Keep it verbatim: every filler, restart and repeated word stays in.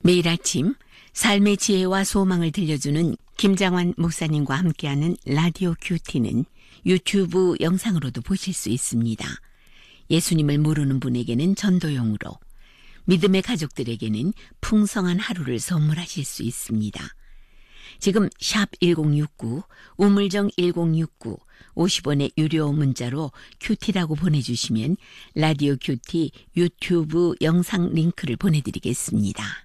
매일 아침 삶의 지혜와 소망을 들려주는 김장환 목사님과 함께하는 라디오 큐티는 유튜브 영상으로도 보실 수 있습니다. 예수님을 모르는 분에게는 전도용으로, 믿음의 가족들에게는 풍성한 하루를 선물하실 수 있습니다. 지금 샵 천육십구, 우물정 천육십구, 오십 원의 유료 문자로 큐티라고 보내주시면 라디오 큐티 유튜브 영상 링크를 보내드리겠습니다.